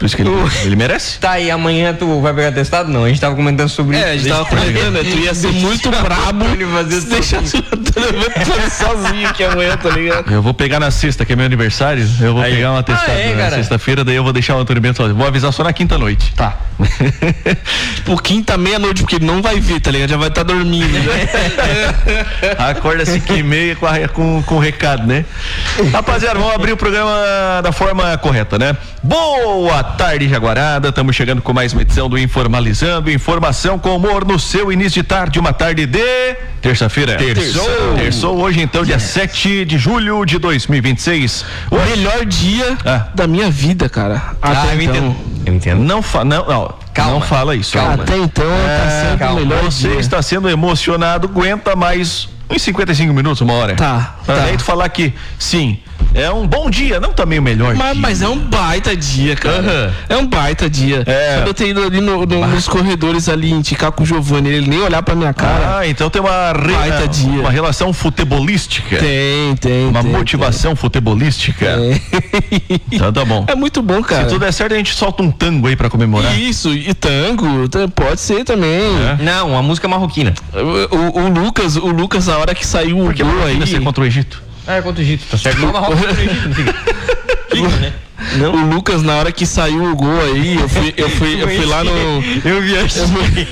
por isso que ele merece. Tá, e amanhã tu vai pegar testado? Não, a gente tava comentando sobre isso. A gente tava comentando, né? Tu ia ser muito brabo fazer deixar sozinho aqui amanhã, tá ligado? Eu vou pegar na sexta, que é meu aniversário, eu vou pegar uma testada na sexta-feira, daí eu vou deixar o Antônio Bento sozinho. Vou avisar só na quinta-noite. Tá. Tipo, quinta, meia-noite, porque ele não vai vir, tá ligado? Já vai estar dormindo, né? Acorda 5h30 com o recado, né? Rapaziada, vamos abrir o programa da forma correta, né? Boa tarde, Jaguarada. Estamos chegando com mais uma edição do Informalizando. Informação com humor no seu início de tarde, uma tarde de terça-feira. Terçou hoje, então, dia 7 de julho de 2026. O melhor dia da minha vida, cara. Eu entendo. Não fala isso. Calma. Até então tá sendo o melhor Você dia. está sendo emocionado, aguenta mais uns 55 minutos, uma hora. Tá. Aí tu falar que, sim, é um bom dia, não também o melhor dia. Mas é um baita dia, cara. É um baita dia. Quando eu tenho ido ali nos corredores ali, indicar com o Giovanni, ele nem olhar pra minha cara. Então tem uma relação futebolística. Tem. Uma motivação futebolística. Então tá bom. É muito bom, cara. Se tudo der certo, a gente solta um tango aí pra comemorar. Isso, e tango, pode ser também. Não, uma música marroquina. O Lucas, na hora que saiu o gol aí... Você contra o Egito? É contra o Egito, tá certo. Não, Marrocos contra o Egito, não fica. Né? Não. O Lucas, na hora que saiu o gol aí, eu fui lá no... Eu viajei.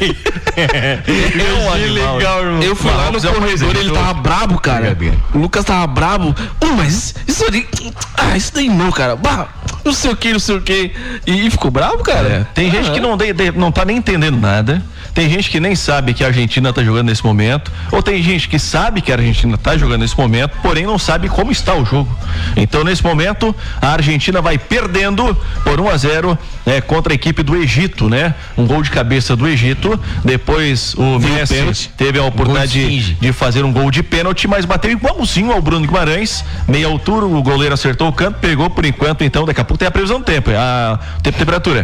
Legal, irmão. Eu fui lá no corredor, ele tava brabo, cara. O Lucas tava brabo. Mas isso ali... isso daí não, cara. Não sei o que. E ficou bravo, cara. Tem gente que não tá nem entendendo nada. Tem gente que nem sabe que a Argentina tá jogando nesse momento. Ou tem gente que sabe que a Argentina tá jogando nesse momento, porém não sabe como está o jogo. Então, nesse momento, a Argentina vai perdendo por 1-0 contra a equipe do Egito, né? Um gol de cabeça do Egito. Depois o Messi teve a oportunidade de fazer um gol de pênalti, mas bateu igualzinho ao Bruno Guimarães. Meia altura, o goleiro acertou o canto, pegou por enquanto, então daqui a pouco tem a previsão do tempo, temperatura.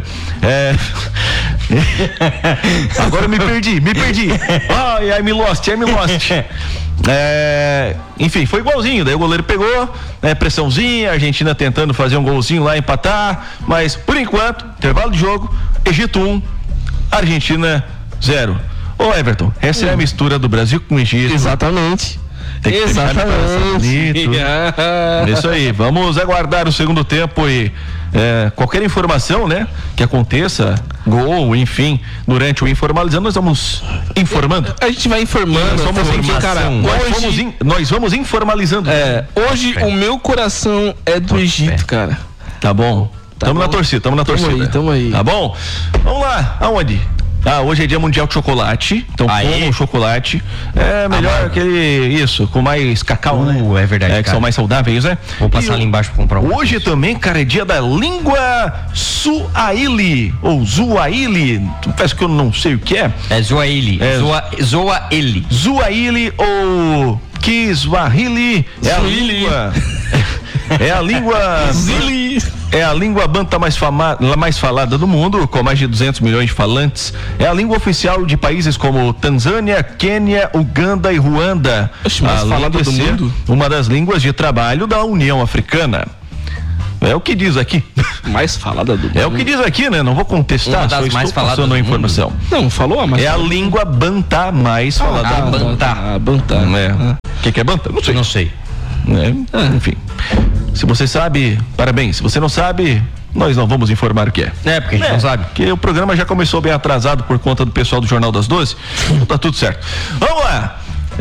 Agora eu me perdi. Ai, me lost. Enfim, foi igualzinho. Daí o goleiro pegou, pressãozinha, a Argentina tentando fazer um golzinho lá, empatar. Mas por enquanto, intervalo de jogo, Egito 1, Argentina 0. Ô Everton, essa é a mistura do Brasil com o Egito. Exatamente. Isso aí, vamos aguardar o segundo tempo e qualquer informação, né, que aconteça, gol, enfim, durante o Informalizando, nós vamos informando. A gente vai informando, nós vamos informalizando. Hoje o meu coração é do Egito, cara. Tá bom. Tamo na torcida. Tamo aí. Tá bom? Vamos lá, aonde? Hoje é dia mundial de chocolate, então como chocolate é melhor com mais cacau, né? É verdade, que são mais saudáveis, né? Vou passar ali embaixo pra comprar um. Hoje também, cara, é dia da língua Suahili, ou Zuahili, parece que eu não sei o que é. É Zuahili, Zoahili. Zuahili ou Kiswahili é a língua... É a língua banta mais falada do mundo, com mais de 200 milhões de falantes. É a língua oficial de países como Tanzânia, Quênia, Uganda e Ruanda. Mais falada do mundo? Uma das línguas de trabalho da União Africana. É o que diz aqui. Mais falada do mundo. É o que diz aqui, né? Não vou contestar, só estou passando a informação. Não, falou, mas... É a língua banta mais falada do mundo. Bantá. O que é banta? Não sei. Enfim, se você sabe, parabéns. Se você não sabe, nós não vamos informar o que é. Porque a gente não sabe. Porque o programa já começou bem atrasado por conta do pessoal do Jornal das 12. Então tá tudo certo. Vamos lá.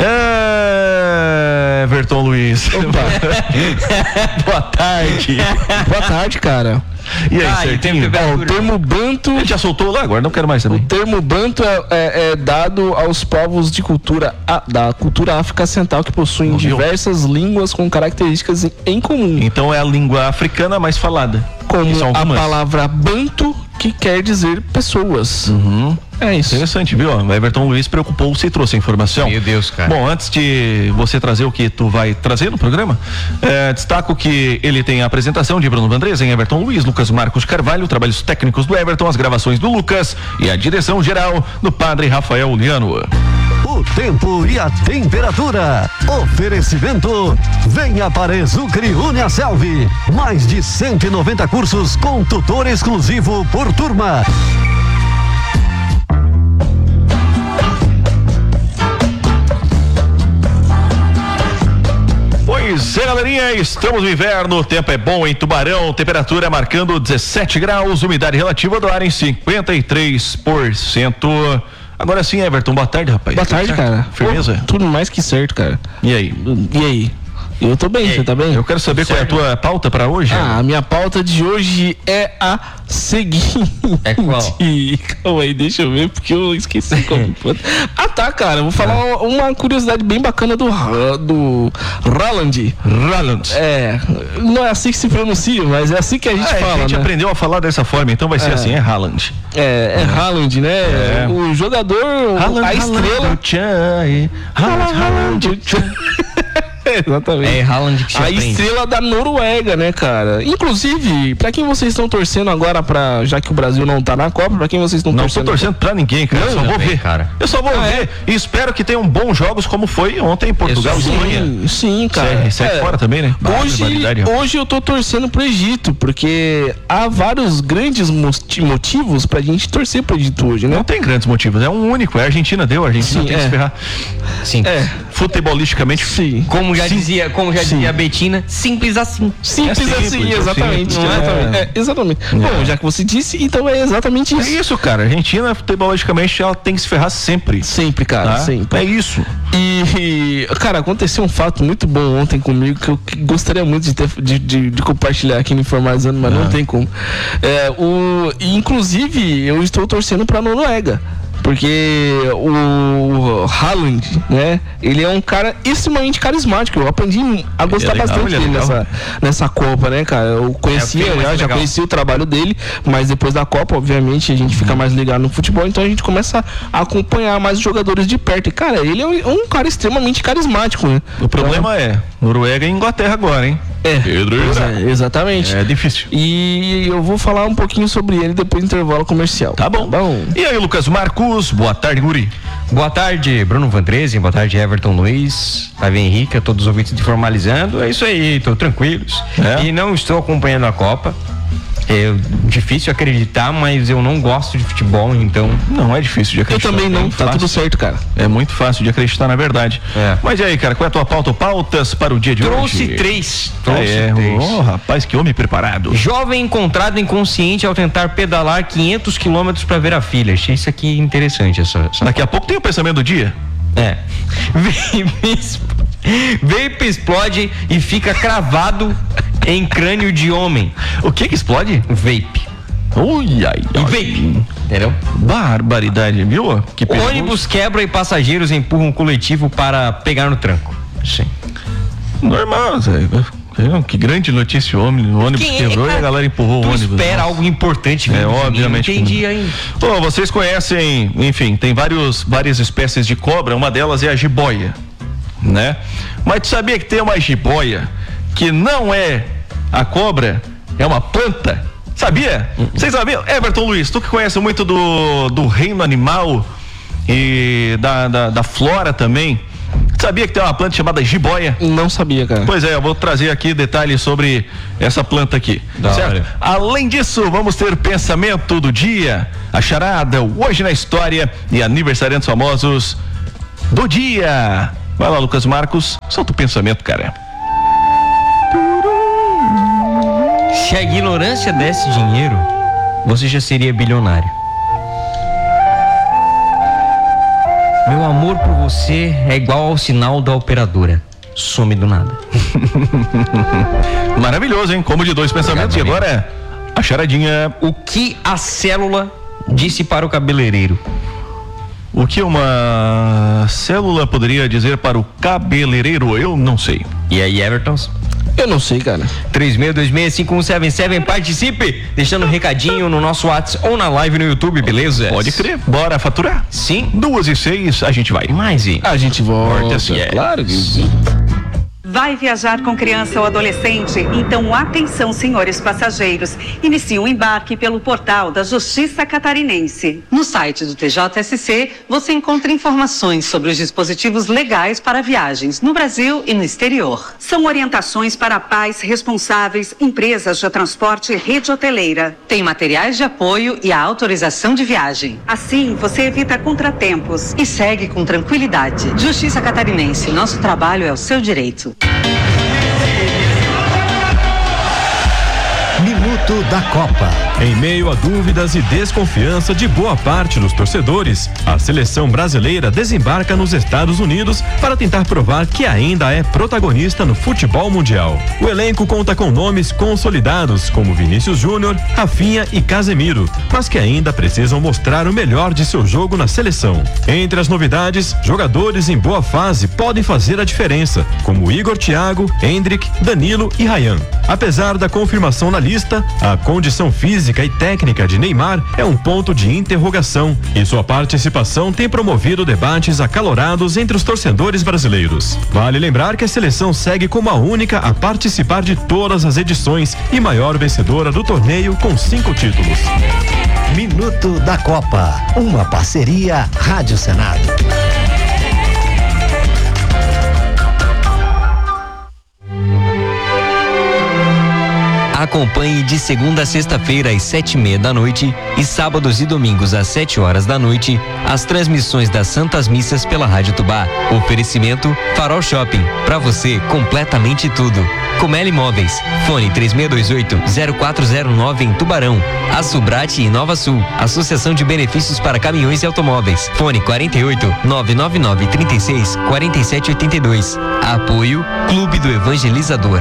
Everton Luiz. Boa tarde. Boa tarde, cara. E aí, certinho? O termo banto... Ele já soltou lá, agora não quero mais saber. O termo banto é dado aos povos da cultura África Central que possuem diversas línguas com características em comum. Então é a língua africana mais falada. Como a palavra banto, que quer dizer pessoas. É isso. Interessante, viu? O Everton Luiz preocupou-se e trouxe a informação. Meu Deus, cara. Bom, antes de você trazer o que tu vai trazer no programa, destaco que ele tem a apresentação de Bruno Vandresa em Everton Luiz, Lucas Marcos Carvalho, trabalhos técnicos do Everton, as gravações do Lucas e a direção geral do padre Rafael Uliano. o tempo e a temperatura. Oferecimento: venha para Exucre Uniaselv. Mais de 190 cursos com tutor exclusivo por turma. Pois é, galerinha, estamos no inverno, o tempo é bom em Tubarão, temperatura marcando 17 graus, umidade relativa do ar em 53%. Agora sim, Everton, boa tarde, rapaz. Boa tarde, cara. Firmeza? Pô, tudo mais que certo, cara. E aí? Eu tô bem, você tá bem? Eu quero saber qual é a tua pauta pra hoje. A minha pauta de hoje é a seguinte. É qual? Calma aí, deixa eu ver, porque eu esqueci como. Tá, cara, eu vou falar uma curiosidade bem bacana do Haaland. Não é assim que se pronuncia, mas é assim que a gente fala, a gente né? aprendeu a falar dessa forma, então vai ser assim, é Haaland. É Haaland, né? O jogador, a estrela. Haaland. Exatamente. É Haaland que se aprende. Estrela da Noruega, né, cara? Inclusive, pra quem vocês estão torcendo agora, já que o Brasil não tá na Copa, pra quem vocês estão torcendo? Não tô torcendo pra ninguém, cara. Eu só vou ver, cara. Eu só vou ver e espero que tenham bons jogos como foi ontem em Portugal. Sim, cara. Sai fora também, né? Hoje eu tô torcendo pro Egito, porque há vários grandes motivos pra gente torcer pro Egito hoje, né? Não tem grandes motivos, é um único, a Argentina deu, a Argentina tem que se ferrar. Sim. Futebolisticamente, sim. Como já dizia a Betina, simples assim. Simples assim, exatamente. Exatamente. Bom, já que você disse, então é exatamente isso. É isso, cara. A Argentina, futebologicamente, ela tem que se ferrar sempre. Sempre, cara, sempre. É isso. E, cara, aconteceu um fato muito bom ontem comigo que eu gostaria muito de compartilhar aqui no Informatizando, mas não tem como. Inclusive, eu estou torcendo pra Noruega. Porque o Haaland, né? Ele é um cara extremamente carismático. Eu aprendi a gostar bastante dele nessa Copa, né, cara? Eu conhecia, já conhecia o trabalho dele, mas depois da Copa, obviamente, a gente fica mais ligado no futebol, então a gente começa a acompanhar mais os jogadores de perto. E, cara, ele é um cara extremamente carismático, né? O problema é Noruega e Inglaterra agora, hein? Exatamente. É difícil. E eu vou falar um pouquinho sobre ele depois do intervalo comercial. Tá bom. E aí, Lucas Marcos, boa tarde, guri. Boa tarde, Bruno Vandresen, boa tarde, Everton Luiz, Flávio Henrique, a todos os ouvintes de Formalizando. É isso aí, tô tranquilos. E não estou acompanhando a Copa. É difícil acreditar, mas eu não gosto de futebol, então... Não é difícil de acreditar. Eu também não, tá tudo certo, cara. É muito fácil de acreditar, na verdade. Mas e aí, cara, qual é a tua pauta ou pautas para o dia de hoje? Trouxe três. Oh, rapaz, que homem preparado. Jovem encontrado inconsciente ao tentar pedalar 500 quilômetros para ver a filha. Achei isso aqui interessante. Daqui a pouco tem o pensamento do dia. Vape explode e fica cravado em crânio de homem. O que explode? Vape. Vape. Entendeu? Barbaridade, viu? Que ônibus quebra e passageiros empurram um coletivo para pegar no tranco. Sim. Normal, que grande notícia, o ônibus quebrou e a galera empurrou o ônibus. Espera algo importante. Obviamente. Não entendi ainda. Vocês conhecem, enfim, tem várias espécies de cobra, uma delas é a jiboia, né? Mas tu sabia que tem uma jiboia que não é a cobra, é uma planta? Sabia? Vocês sabiam? Everton Luiz, tu que conhece muito do reino animal e da flora também, sabia que tem uma planta chamada jiboia? Não sabia, cara. Pois é, eu vou trazer aqui detalhes sobre essa planta aqui, certo? Além disso, vamos ter pensamento do dia, a charada, hoje na história e aniversariantes famosos do dia. Vai lá, Lucas Marcos, solta o pensamento, cara. Se a ignorância desse dinheiro, você já seria bilionário. Meu amor por você é igual ao sinal da operadora. Some do nada. Maravilhoso, hein? Como de dois pensamentos. Obrigado, e agora é a charadinha. O que a célula disse para o cabeleireiro? O que uma célula poderia dizer para o cabeleireiro? Eu não sei. E aí, Everton? Eu não sei, cara. 36265177, participe, deixando um recadinho no nosso WhatsApp ou na live no YouTube, beleza? Pode crer. Bora faturar? Sim. 2h06, a gente vai. Mais e a gente volta. Assim, Claro que sim. Vai viajar com criança ou adolescente? Então atenção, senhores passageiros. Inicie o embarque pelo portal da Justiça Catarinense. No site do TJSC, você encontra informações sobre os dispositivos legais para viagens no Brasil e no exterior. São orientações para pais responsáveis, empresas de transporte e rede hoteleira. Tem materiais de apoio e a autorização de viagem. Assim, você evita contratempos. E segue com tranquilidade. Justiça Catarinense, nosso trabalho é o seu direito. Minuto da Copa. Em meio a dúvidas e desconfiança de boa parte dos torcedores, a seleção brasileira desembarca nos Estados Unidos para tentar provar que ainda é protagonista no futebol mundial. O elenco conta com nomes consolidados como Vinícius Júnior, Rafinha e Casemiro, mas que ainda precisam mostrar o melhor de seu jogo na seleção. Entre as novidades, jogadores em boa fase podem fazer a diferença, como Igor Thiago, Endrick, Danilo e Ryan. Apesar da confirmação na lista, a condição física e técnica de Neymar é um ponto de interrogação e sua participação tem promovido debates acalorados entre os torcedores brasileiros. Vale lembrar que a seleção segue como a única a participar de todas as edições e maior vencedora do torneio com 5 títulos. Minuto da Copa, uma parceria Rádio Senado. Acompanhe de segunda a sexta-feira às 7:30 da noite e sábados e domingos às 7 horas da noite as transmissões das Santas Missas pela Rádio Tubá. Oferecimento Farol Shopping, pra você completamente tudo. Comeli Imóveis, fone 3628-0409 em Tubarão. Açubrate e Nova Sul, Associação de Benefícios para Caminhões e Automóveis, fone 48-999-36-4782. Apoio Clube do Evangelizador.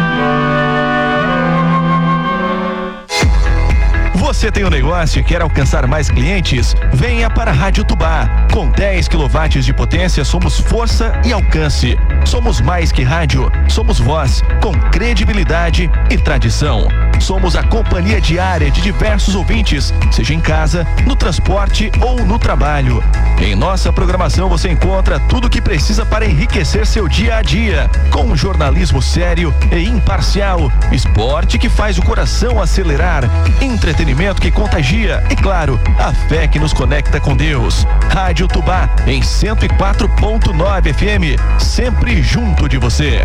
Você tem um negócio e quer alcançar mais clientes? Venha para a Rádio Tubá. Com 10 kW de potência, somos força e alcance. Somos mais que rádio, somos voz, com credibilidade e tradição. Somos a companhia diária de diversos ouvintes, seja em casa, no transporte ou no trabalho. Em nossa programação você encontra tudo o que precisa para enriquecer seu dia a dia, com um jornalismo sério e imparcial, esporte que faz o coração acelerar, entretenimento que contagia e, claro, a fé que nos conecta com Deus. Rádio Tubá em 104.9 FM, sempre junto de você.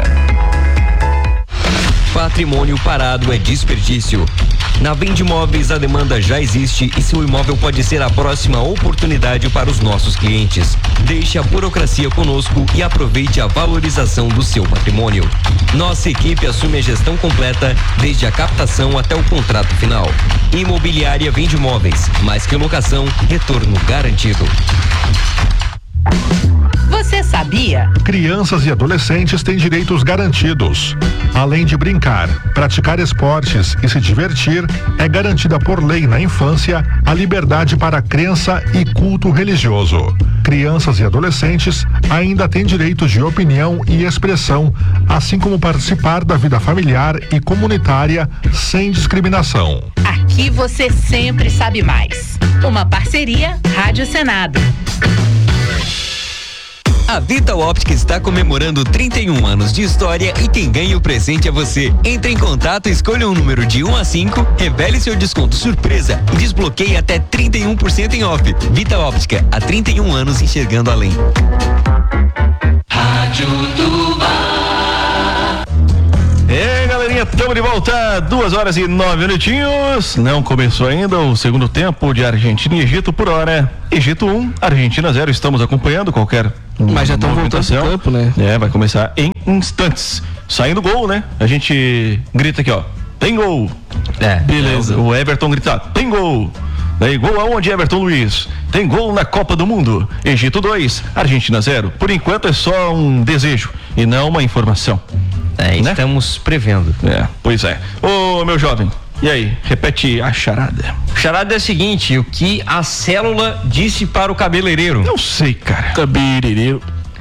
Patrimônio parado é desperdício. Na Vende Imóveis a demanda já existe e seu imóvel pode ser a próxima oportunidade para os nossos clientes. Deixe a burocracia conosco e aproveite a valorização do seu patrimônio. Nossa equipe assume a gestão completa, desde a captação até o contrato final. Imobiliária Vende Imóveis, mais que locação, retorno garantido. Você sabia? Crianças e adolescentes têm direitos garantidos. Além de brincar, praticar esportes e se divertir, é garantida por lei na infância a liberdade para a crença e culto religioso. Crianças e adolescentes ainda têm direitos de opinião e expressão, assim como participar da vida familiar e comunitária sem discriminação. Aqui você sempre sabe mais. Uma parceria Rádio Senado. A Vital Óptica está comemorando 31 anos de história e quem ganha o presente é você. Entre em contato, escolha um número de 1 a 5, revele seu desconto surpresa e desbloqueie até 31% em off. Vital Óptica, há 31 anos enxergando além. Rádio Tubá. Galerinha, estamos de volta, 2h09. Não começou ainda o segundo tempo de Argentina e Egito por hora. Egito 1, Argentina 0. Estamos acompanhando qualquer. Mas já estão voltando pro campo, né? Vai começar em instantes. Saindo gol, né? A gente grita aqui, ó. Tem gol. Beleza. O Everton grita, tem gol. Daí, gol aonde, Everton Luiz? Tem gol na Copa do Mundo. Egito 2, Argentina 0. Por enquanto é só um desejo e não uma informação. Né? Estamos prevendo. Pois é. Ô, meu jovem, e aí? Repete a charada. Charada é a seguinte: o que a célula disse para o cabeleireiro? Não sei, cara. Cabeleireiro.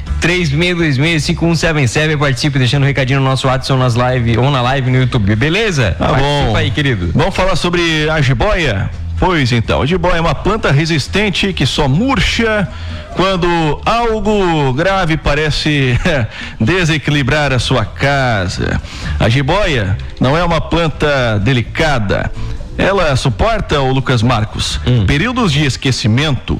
36265177, participe deixando um recadinho no nosso WhatsApp ou na live no YouTube, beleza? Tá Participa bom. aí, querido. Vamos falar sobre a jiboia. Pois então, a jiboia é uma planta resistente que só murcha quando algo grave parece desequilibrar a sua casa. A jiboia não é uma planta delicada. Ela suporta, o Lucas Marcos, períodos de esquecimento,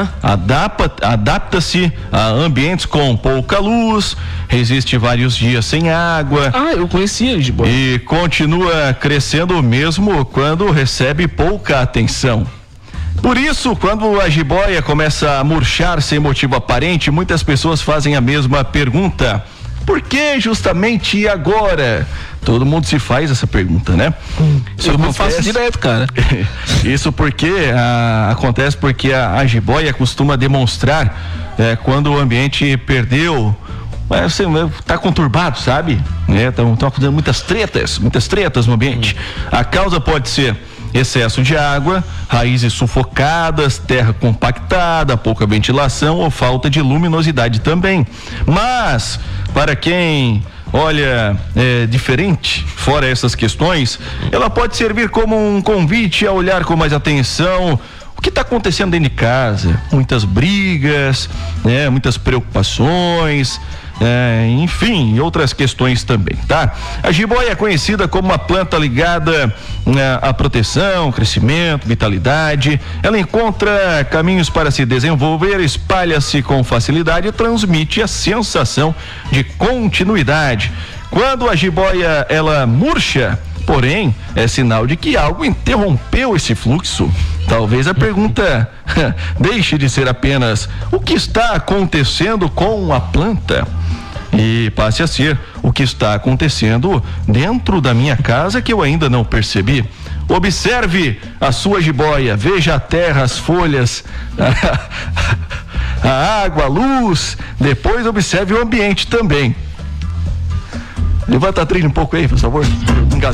adapta-se a ambientes com pouca luz, resiste vários dias sem água. Eu conhecia a jiboia. E continua crescendo mesmo quando recebe pouca atenção. Por isso, quando a jiboia começa a murchar sem motivo aparente, muitas pessoas fazem a mesma pergunta: por que justamente agora? Todo mundo se faz essa pergunta, né? Eu não faço direto, cara. Isso porque acontece porque a jiboia costuma demonstrar quando o ambiente perdeu, tá conturbado, sabe? Estão acontecendo muitas tretas no ambiente. A causa pode ser excesso de água, raízes sufocadas, terra compactada, pouca ventilação ou falta de luminosidade também. Mas, para quem olha diferente, fora essas questões, ela pode servir como um convite a olhar com mais atenção o que está acontecendo dentro de casa. Muitas brigas, muitas preocupações, enfim, outras questões também, tá? A jiboia é conhecida como uma planta ligada à proteção, crescimento, vitalidade. Ela encontra caminhos para se desenvolver, espalha-se com facilidade e transmite a sensação de continuidade. Quando a jiboia ela murcha, porém, é sinal de que algo interrompeu esse fluxo. Talvez a pergunta deixe de ser apenas o que está acontecendo com a planta e passe a ser o que está acontecendo dentro da minha casa que eu ainda não percebi. Observe a sua jiboia, veja a terra, as folhas, a água, a luz. Depois observe o ambiente também. Levanta a trilha um pouco aí, por favor. Engasguei.